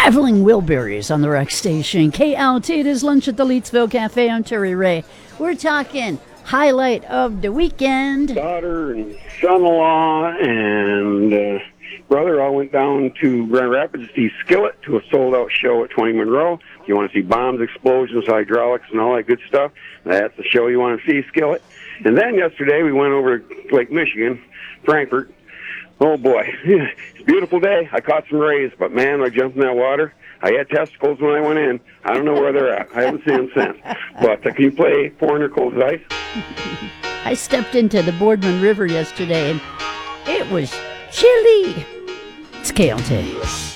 Traveling Wilburys on the Rec Station. KLT, it is lunch at the Leetsville Cafe. I'm Terry Ray. We're talking highlight of the weekend. Daughter and son-in-law and brother all went down to Grand Rapids to see Skillet to a sold-out show at 20 Monroe. If you want to see bombs, explosions, hydraulics, and all that good stuff, that's the show you want to see, Skillet. And then yesterday we went over to Lake Michigan, Frankfort. Oh, boy. It's a beautiful day. I caught some rays, but, man, I jumped in that water. I had testicles when I went in. I don't know where they're at. I haven't seen them since. But can you play 400 Cold as Ice? I stepped into the Boardman River yesterday, and it was chilly. It's KLT.